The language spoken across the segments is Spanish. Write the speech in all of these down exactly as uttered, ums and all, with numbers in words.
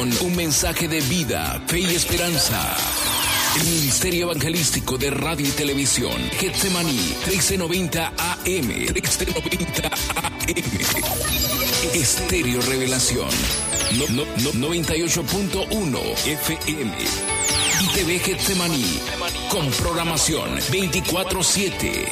Revelación, un mensaje de vida, fe y esperanza. El Ministerio Evangelístico de Radio y Televisión, Getsemaní, trece noventa A M, trece noventa A M. Estéreo Revelación, no, no, no, noventa y ocho punto uno F M. Y T V Getsemaní, con programación veinticuatro siete.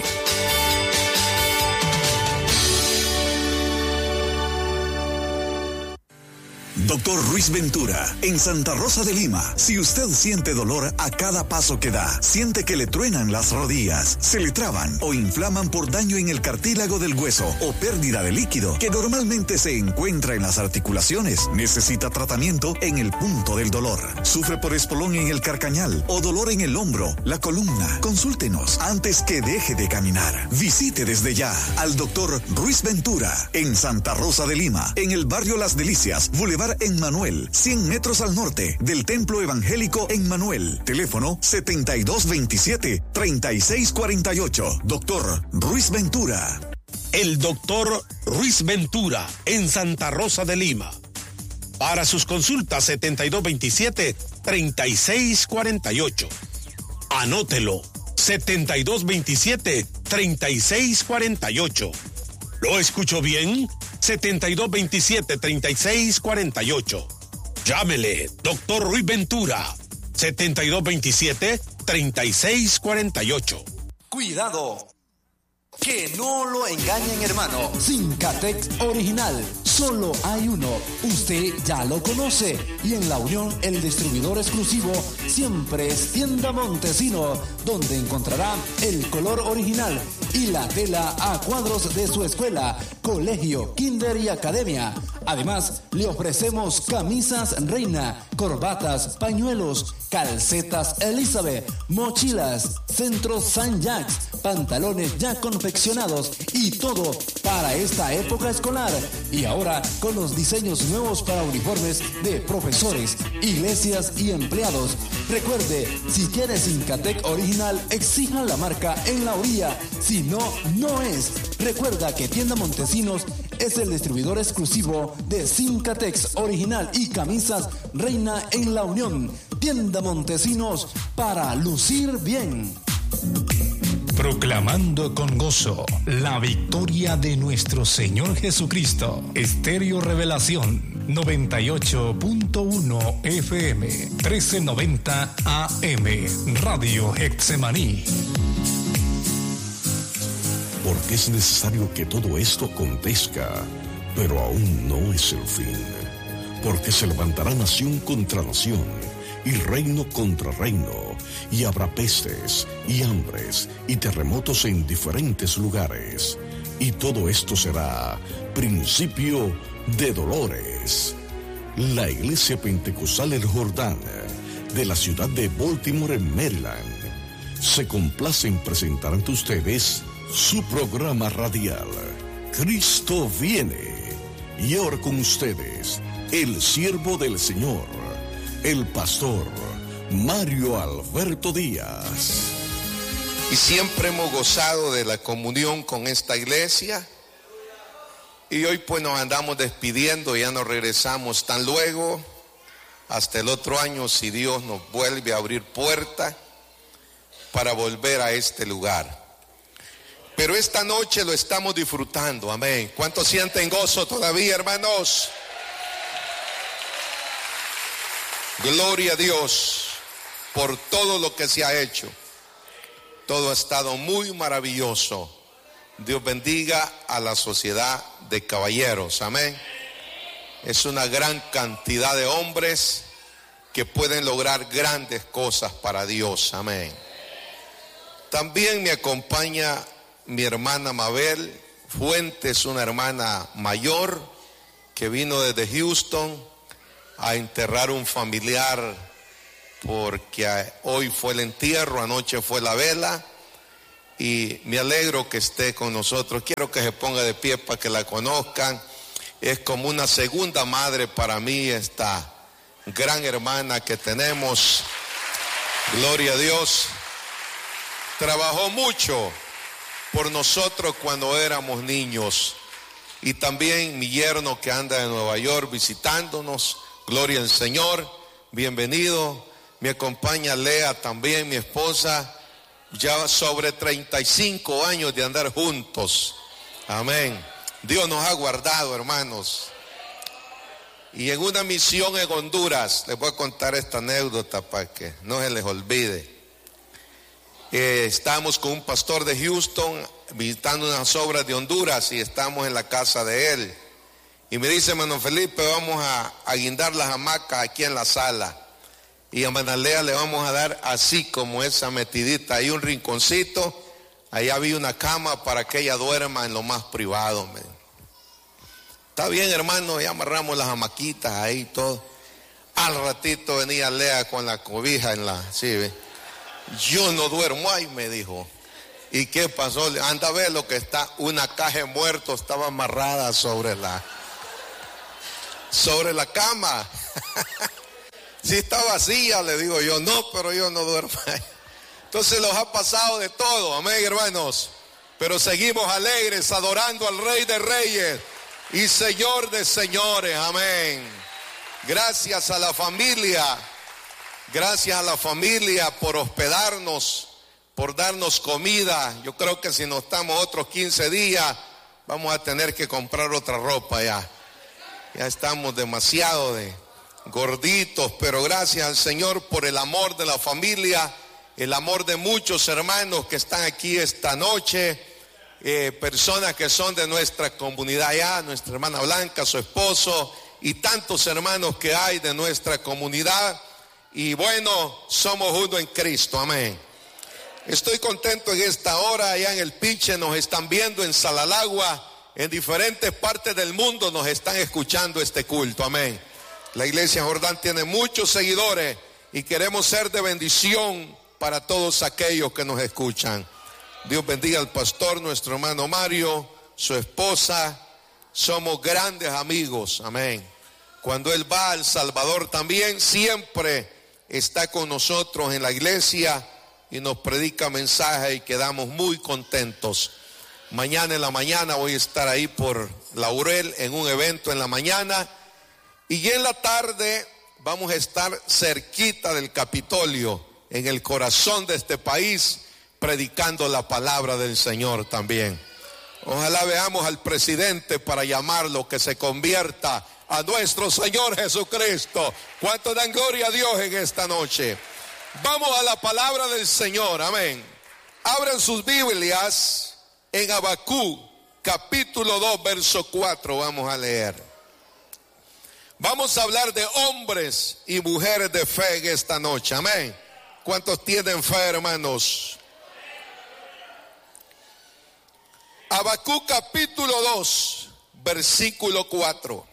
Doctor Ruiz Ventura, en Santa Rosa de Lima. Si usted siente dolor a cada paso que da, siente que le truenan las rodillas, se le traban o inflaman por daño en el cartílago del hueso o pérdida de líquido que normalmente se encuentra en las articulaciones, necesita tratamiento en el punto del dolor. Sufre por espolón en el carcañal o dolor en el hombro, la columna. Consúltenos antes que deje de caminar. Visite desde ya al doctor Ruiz Ventura en Santa Rosa de Lima, en el barrio Las Delicias, Boulevard en Manuel, cien metros al norte del Templo Evangélico en Manuel. Teléfono setenta y dos veintisiete, treinta y seis cuarenta y ocho. Doctor Ruiz Ventura. El doctor Ruiz Ventura en Santa Rosa de Lima. Para sus consultas setenta y dos veintisiete, treinta y seis cuarenta y ocho. Anótelo. setenta y dos veintisiete, treinta y seis cuarenta y ocho. ¿Lo escucho bien? setenta y dos veintisiete, treinta y seis cuarenta y ocho. Llámele, doctor Ruiz Ventura, setenta y dos veintisiete, treinta y seis cuarenta y ocho. Cuidado, que no lo engañen, hermano. Sincatex original, solo hay uno. Usted ya lo conoce. Y en La Unión, el distribuidor exclusivo siempre es Tienda Montesino, donde encontrará el color original y la tela a cuadros de su escuela, colegio, kinder y academia. Además, le ofrecemos camisas Reina, corbatas, pañuelos, calcetas Elizabeth, mochilas, centros Saint Jacques, pantalones ya confeccionados y todo para esta época escolar. Y ahora con los diseños nuevos para uniformes de profesores, iglesias y empleados. Recuerde, si quiere Sincatec original, exija la marca en la orilla. Si no, no es. Recuerda que Tienda Montesinos es el distribuidor exclusivo de Sincatex original y camisas Reina en La Unión. Tienda Montesinos, para lucir bien. Proclamando con gozo la victoria de nuestro Señor Jesucristo. Estéreo Revelación, noventa y ocho punto uno F M, trece noventa A M, Radio Getsemaní. Porque es necesario que todo esto acontezca, pero aún no es el fin. Porque se levantará nación contra nación, y reino contra reino, y habrá pestes, y hambres, y terremotos en diferentes lugares. Y todo esto será principio de dolores. La Iglesia Pentecostal El Jordán, de la ciudad de Baltimore, en Maryland, se complace en presentar ante ustedes su programa radial, Cristo Viene. Y ahora con ustedes, el siervo del Señor, el pastor Mario Alberto Díaz. Y siempre hemos gozado de la comunión con esta iglesia. Y hoy pues nos andamos despidiendo, ya nos regresamos tan luego, hasta el otro año, si Dios nos vuelve a abrir puerta para volver a este lugar. Pero esta noche lo estamos disfrutando, amén. ¿Cuántos sienten gozo todavía, hermanos? Gloria a Dios por todo lo que se ha hecho. Todo ha estado muy maravilloso. Dios bendiga a la sociedad de caballeros, amén. Es una gran cantidad de hombres que pueden lograr grandes cosas para Dios, amén. También me acompaña mi hermana Mabel Fuentes, una hermana mayor que vino desde Houston a enterrar un familiar, porque hoy fue el entierro, anoche fue la vela, y me alegro que esté con nosotros. Quiero que se ponga de pie para que la conozcan. Es como una segunda madre para mí esta gran hermana que tenemos. Gloria a Dios. Trabajó mucho por nosotros cuando éramos niños. Y también mi yerno que anda en Nueva York visitándonos, Gloria al Señor, bienvenido. Me acompaña Lea también, mi esposa, ya sobre treinta y cinco años de andar juntos. Amén. Dios nos ha guardado, hermanos. Y en una misión en Honduras, les voy a contar esta anécdota para que no se les olvide. Eh, estábamos con un pastor de Houston visitando unas obras de Honduras y estamos en la casa de él. Y me dice, hermano Felipe, vamos a, a guindar las hamacas aquí en la sala. Y a Manalea le vamos a dar así como esa metidita, ahí un rinconcito, ahí había una cama para que ella duerma en lo más privado. Man. Está bien, hermano, ya amarramos las hamaquitas ahí y todo. Al ratito venía Lea con la cobija en la, sí, ¿ve? Yo no duermo ahí, me dijo. ¿Y qué pasó? Anda a ver lo que está, una caja de muertos estaba amarrada sobre la, sobre la cama. Si está vacía, le digo yo, no, pero yo no duermo ahí. Entonces los ha pasado de todo, amén, hermanos. Pero seguimos alegres, adorando al Rey de Reyes y Señor de Señores, amén. Gracias a la familia, gracias a la familia por hospedarnos, por darnos comida. Yo creo que si nos estamos otros quince días, vamos a tener que comprar otra ropa ya. Ya estamos demasiado de gorditos, pero gracias al Señor por el amor de la familia, el amor de muchos hermanos que están aquí esta noche, eh, personas que son de nuestra comunidad ya, nuestra hermana Blanca, su esposo, y tantos hermanos que hay de nuestra comunidad, y bueno, somos uno en Cristo, amén. Estoy contento en esta hora, allá en el Piche nos están viendo, en Salalagua, en diferentes partes del mundo nos están escuchando este culto, amén. La Iglesia Jordán tiene muchos seguidores y queremos ser de bendición para todos aquellos que nos escuchan. Dios bendiga al pastor, nuestro hermano Mario, su esposa. Somos grandes amigos, amén. Cuando él va a El Salvador también, siempre está con nosotros en la iglesia y nos predica mensajes y quedamos muy contentos. Mañana en la mañana voy a estar ahí por Laurel en un evento en la mañana. Y en la tarde vamos a estar cerquita del Capitolio, en el corazón de este país, predicando la palabra del Señor también. Ojalá veamos al presidente para llamarlo, que se convierta a nuestro Señor Jesucristo. ¿Cuánto dan gloria a Dios en esta noche? Vamos a la palabra del Señor, amén. Abran sus Biblias en Habacuc, capítulo dos, verso cuatro, vamos a leer. Vamos a hablar de hombres y mujeres de fe en esta noche, amén. ¿Cuántos tienen fe, hermanos? Habacuc capítulo dos, versículo cuatro.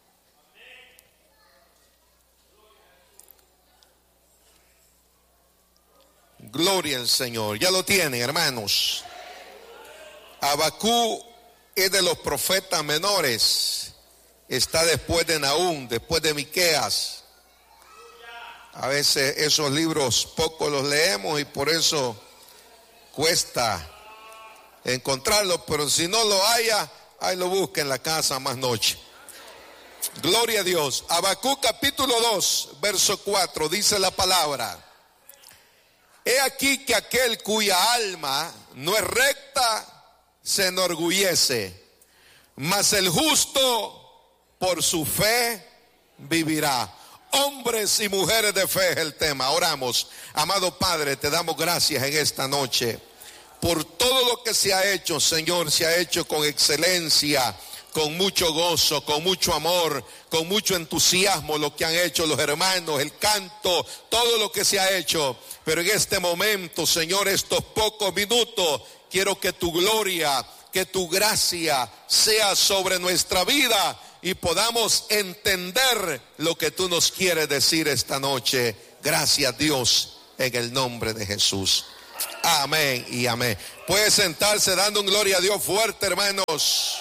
Gloria al Señor. Ya lo tienen, hermanos. Habacuc es de los profetas menores. Está después de Nahum, después de Miqueas. A veces esos libros pocos los leemos y por eso cuesta encontrarlos, pero si no lo haya, ahí lo busca en la casa más noche. Gloria a Dios. Habacuc capítulo dos, verso cuatro, dice la palabra: he aquí que aquel cuya alma no es recta se enorgullece, mas el justo por su fe vivirá. Hombres y mujeres de fe es el tema. Oramos. Amado Padre, te damos gracias en esta noche por todo lo que se ha hecho, Señor. Se ha hecho con excelencia, con mucho gozo, con mucho amor, con mucho entusiasmo lo que han hecho los hermanos, el canto, todo lo que se ha hecho. Pero en este momento, Señor, estos pocos minutos, quiero que tu gloria, que tu gracia sea sobre nuestra vida y podamos entender lo que tú nos quieres decir esta noche. Gracias, Dios, en el nombre de Jesús. Amén y amén. Puede sentarse dando un gloria a Dios fuerte, hermanos.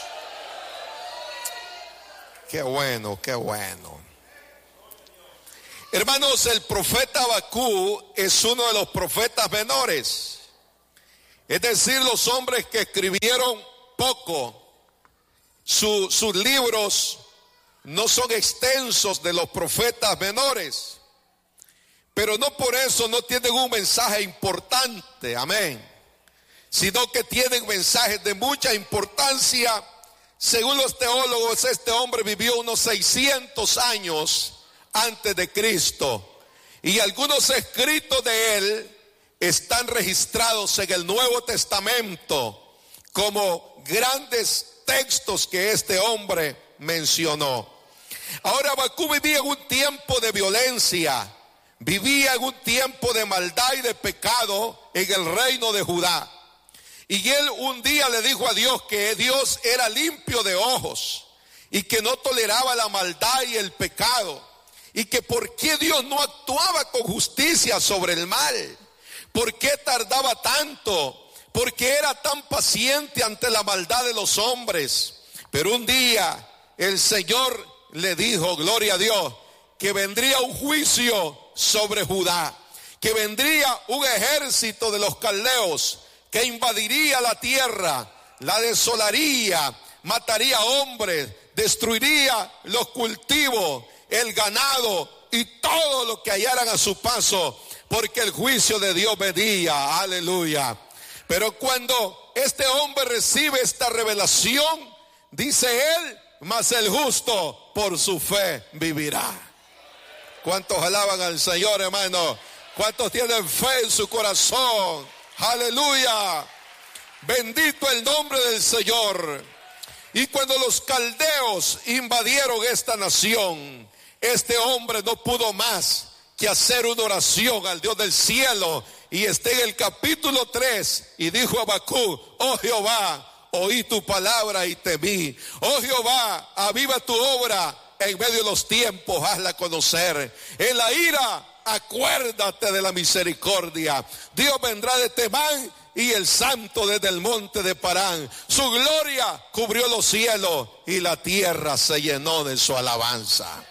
Qué bueno, qué bueno. Hermanos, el profeta Habacuc es uno de los profetas menores. Es decir, los hombres que escribieron poco. Su, sus libros no son extensos de los profetas menores, pero no por eso no tienen un mensaje importante, amén, sino que tienen mensajes de mucha importancia. Según los teólogos, este hombre vivió unos seiscientos años antes de Cristo, y algunos escritos de él están registrados en el Nuevo Testamento como grandes textos que este hombre mencionó. Ahora, Habacuc vivía en un tiempo de violencia, vivía en un tiempo de maldad y de pecado en el reino de Judá. Y él un día le dijo a Dios que Dios era limpio de ojos y que no toleraba la maldad y el pecado, y que por qué Dios no actuaba con justicia sobre el mal, por qué tardaba tanto, por qué era tan paciente ante la maldad de los hombres. Pero un día el Señor le dijo, gloria a Dios, que vendría un juicio sobre Judá, que vendría un ejército de los caldeos que invadiría la tierra, la desolaría, mataría hombres, destruiría los cultivos, el ganado y todo lo que hallaran a su paso, porque el juicio de Dios venía, aleluya. Pero cuando este hombre recibe esta revelación, dice él, mas el justo por su fe vivirá. ¿Cuántos alaban al Señor, hermano? ¿Cuántos tienen fe en su corazón? Aleluya, bendito el nombre del Señor. Y cuando los caldeos invadieron esta nación, este hombre no pudo más que hacer una oración al Dios del cielo, y está en el capítulo tres, y dijo Habacuc, oh Jehová, oí tu palabra y temí. Oh Jehová, aviva tu obra en medio de los tiempos, hazla conocer. En la ira, acuérdate de la misericordia. Dios vendrá de Temán y el santo desde el monte de Parán. Su gloria cubrió los cielos y la tierra se llenó de su alabanza.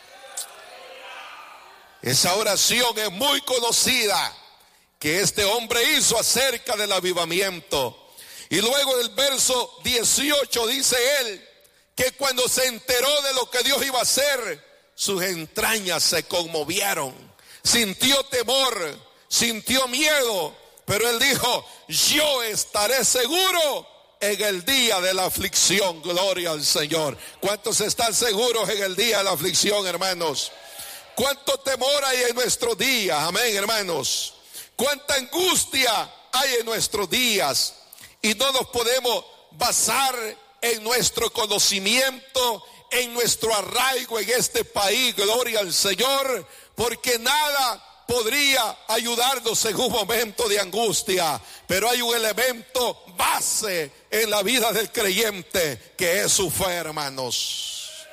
Esa oración es muy conocida que este hombre hizo acerca del avivamiento. Y luego del verso dieciocho dice él que cuando se enteró de lo que Dios iba a hacer, sus entrañas se conmovieron. Sintió temor, sintió miedo, pero él dijo, yo estaré seguro en el día de la aflicción. Gloria al Señor. ¿Cuántos están seguros en el día de la aflicción, hermanos? ¿Cuánto temor hay en nuestros días? Amén, hermanos. ¿Cuánta angustia hay en nuestros días? Y no nos podemos basar en nuestro conocimiento, en nuestro arraigo en este país, gloria al Señor, porque nada podría ayudarnos en un momento de angustia. Pero hay un elemento base en la vida del creyente, que es su fe, hermanos.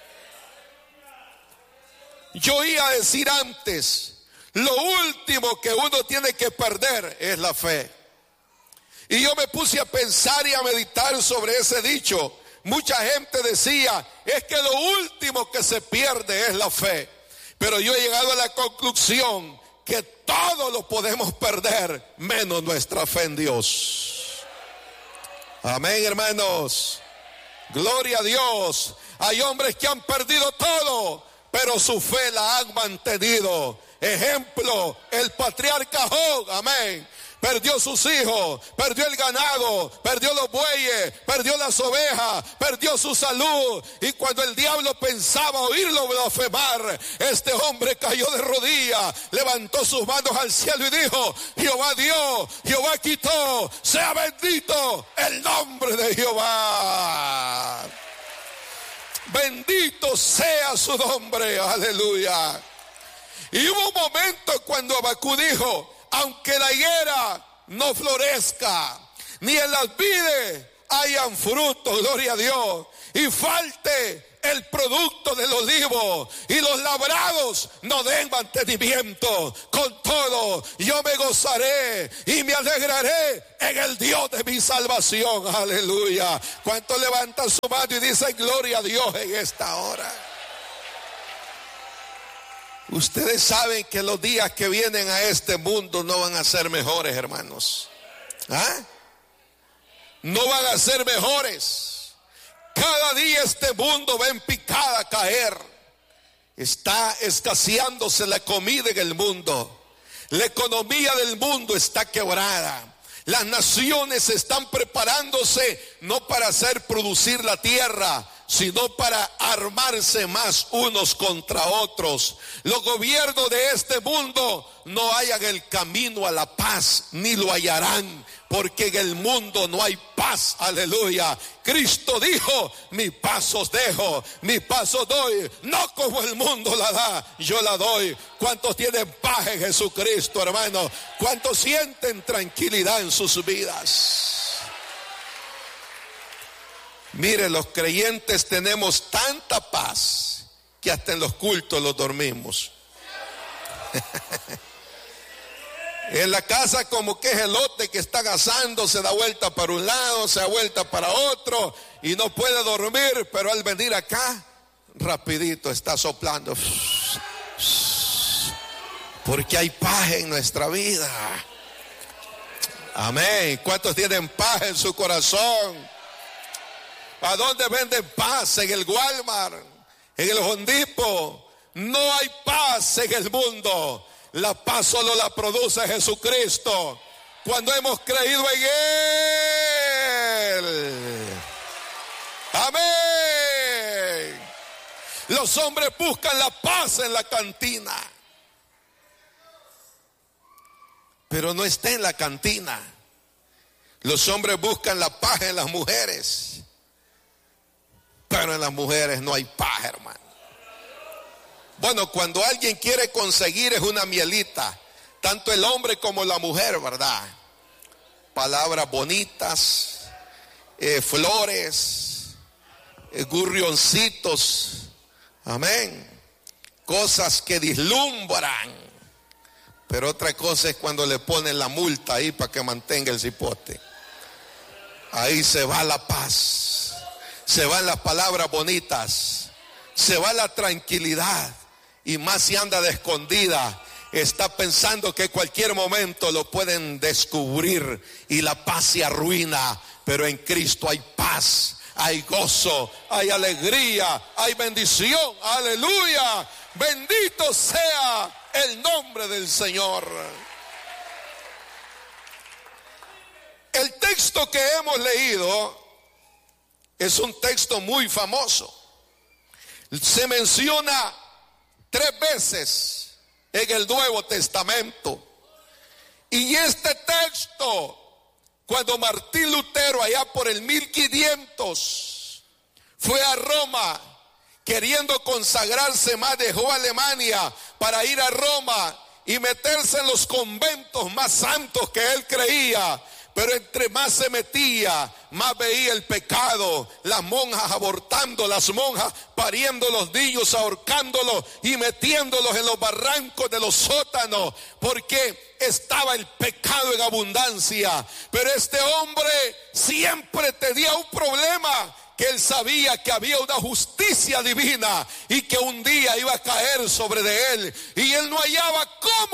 Yo iba a decir antes, lo último que uno tiene que perder es la fe. Y yo me puse a pensar y a meditar sobre ese dicho. Mucha gente decía, es que lo último que se pierde es la fe. Pero yo he llegado a la conclusión que todo lo podemos perder, menos nuestra fe en Dios. Amén, hermanos. Gloria a Dios. Hay hombres que han perdido todo, pero su fe la han mantenido. Ejemplo, el patriarca Job, amén. Perdió sus hijos, perdió el ganado, perdió los bueyes, perdió las ovejas, perdió su salud. Y cuando el diablo pensaba oírlo blasfemar, este hombre cayó de rodillas, levantó sus manos al cielo y dijo, Jehová dio, Jehová quitó, sea bendito el nombre de Jehová. Bendito sea su nombre, aleluya. Y hubo un momento cuando Habacuc dijo, aunque la higuera no florezca, ni en las vides hayan fruto, gloria a Dios, y falte el producto del olivo, y los labrados no den mantenimiento, con todo yo me gozaré y me alegraré en el Dios de mi salvación, aleluya. ¿Cuántos levantan su mano y dicen gloria a Dios en esta hora? Ustedes saben que los días que vienen a este mundo no van a ser mejores, hermanos. ¿Ah? No van a ser mejores. Cada día este mundo va en picada a caer. está escaseándose la comida en el mundo. La economía del mundo está quebrada. Las naciones están preparándose no para hacer producir la tierra, sino para armarse más unos contra otros. Los gobiernos de este mundo no hallan el camino a la paz, ni lo hallarán, porque en el mundo no hay paz. Aleluya. Cristo dijo: mi paz os dejo, mi paz os doy, no como el mundo la da, yo la doy. ¿Cuántos tienen paz en Jesucristo, hermano? ¿Cuántos sienten tranquilidad en sus vidas? Mire, los creyentes tenemos tanta paz que hasta en los cultos los dormimos. En la casa como que es elote que está asando, se da vuelta para un lado, se da vuelta para otro y no puede dormir, pero al venir acá, rapidito está soplando. Porque hay paz en nuestra vida. Amén. ¿Cuántos tienen paz en su corazón? ¿A dónde venden paz? En el Walmart, en el Home Depot. No hay paz en el mundo. La paz solo la produce Jesucristo cuando hemos creído en Él. Amén. Los hombres buscan la paz en la cantina, pero no está en la cantina. Los hombres buscan la paz en las mujeres, pero en las mujeres no hay paz, hermano. Bueno, cuando alguien quiere conseguir es una mielita, tanto el hombre como la mujer, ¿verdad? Palabras bonitas, eh, flores, eh, gurrioncitos, amén. Cosas que deslumbran. Pero otra cosa es cuando le ponen la multa ahí para que mantenga el cipote. Ahí se va la paz, se van las palabras bonitas, se va la tranquilidad. Y más si anda de escondida, está pensando que cualquier momento lo pueden descubrir y la paz se arruina. Pero en Cristo hay paz, hay gozo, hay alegría, hay bendición. Aleluya, bendito sea el nombre del Señor. El texto que hemos leído es un texto muy famoso. Se menciona tres veces en el Nuevo Testamento. Y este texto, cuando Martín Lutero allá por el mil quinientos fue a Roma queriendo consagrarse más, dejó Alemania para ir a Roma y meterse en los conventos más santos que él creía. Pero entre más se metía, más veía el pecado. Las monjas abortando, las monjas pariendo los niños, ahorcándolos y metiéndolos en los barrancos de los sótanos, porque estaba el pecado en abundancia. Pero este hombre siempre tenía un problema, que él sabía que había una justicia divina y que un día iba a caer sobre de él, y él no hallaba cómo